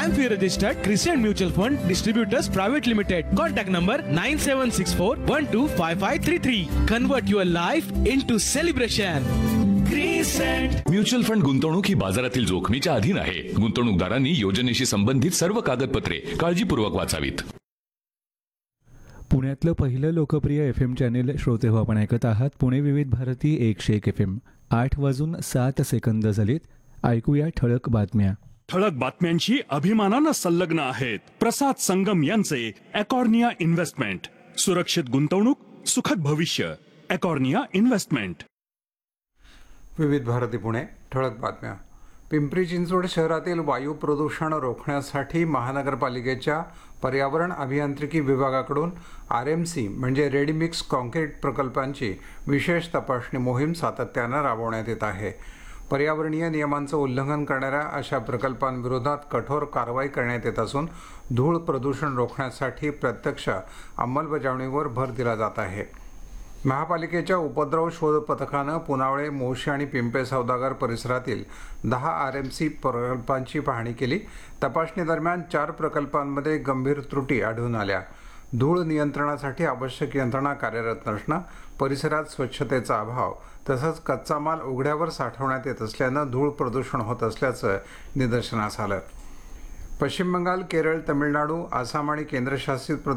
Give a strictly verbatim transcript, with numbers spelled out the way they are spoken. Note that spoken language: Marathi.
I am fee registered Christian Mutual Fund Distributors Private Limited. Contact number nine seven six four one two five five three three. Convert your life into celebration. Crescent mutual fund गुंतवणूक ही बाजारातील जोखमीच्या अधीन आहे. गुंतवणूकदारांनी योजनेशी संबंधित सर्व कागदपत्रे काळजीपूर्वक वाचावीत. पुण्यातलं पहिलं लोकप्रिय एफ एम चॅनेल श्रोते हो आपण ऐकत आहात पुणे विविध भारती एकशे एक एफ एम. आठ वाजून सात सेकंद झालीत. ऐकूया ठळक बातम्या. ठळक बातम्यांशी अभिमानानं संलग्न आहेत प्रसाद संगम यांचे एकॉर्निया इन्व्हेस्टमेंट. सुरक्षित गुंतवणूक सुखद भविष्य. एकॉर्निया इन्व्हेस्टमेंट. विविध भारती पुणे. ठळक बातम्या. पिंपरी चिंचवड शहरातील वायू प्रदूषण रोखण्यासाठी महानगरपालिकेच्या पर्यावरण अभियांत्रिकी विभागाकडून आर एम सी म्हणजे रेडी मिक्स कॉन्क्रीट प्रकल्पांची विशेष तपासणी मोहीम सातत्यानं राबवण्यात येत आहे. पर्यावरणीय नियमांचं उल्लंघन करणाऱ्या अशा प्रकल्पांविरोधात कठोर कारवाई करण्यात येत असून धूळ प्रदूषण रोखण्यासाठी प्रत्यक्ष अंमलबजावणीवर भर दिला जात आहे. महापालिकेच्या उपद्रव शोध पथकानं पुनावळे, मोशी आणि पिंपळे सौदागर परिसरातील दहा आर एम सी प्रकल्पांची पाहणी केली. तपासणीदरम्यान चार प्रकल्पांमध्ये गंभीर त्रुटी आढळून आल्या. धूळ नियंत्रणासाठी आवश्यक यंत्रणा कार्यरत नसणं, परिसरात स्वच्छतेचा अभाव तसंच कच्चा माल उघड्यावर साठवण्यात येत असल्यानं धूळ प्रदूषण होत असल्याचं निदर्शनास आलं. पश्चिम बंगाल, केरळ, तमिळनाडू, आसाम आणि केंद्रशासित प्रदेश